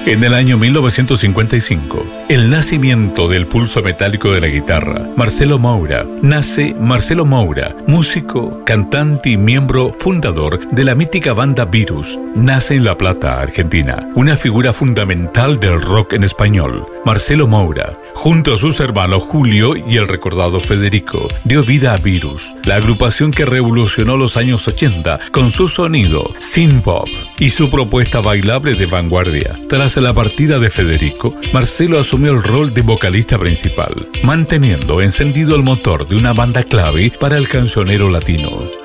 En el año 1955, el nacimiento del pulso metálico de la guitarra, Marcelo Moura. Nace Marcelo Moura, músico, cantante y miembro fundador de la mítica banda Virus. Nace en La Plata, Argentina, una figura fundamental del rock en español. Marcelo Moura, junto a sus hermanos Julio y el recordado Federico, dio vida a Virus, la agrupación que revolucionó los años 80 con su sonido synth-pop y su propuesta bailable de vanguardia. Tras la partida de Federico, Marcelo asumió el rol de vocalista principal, manteniendo encendido el motor de una banda clave para el cancionero latino.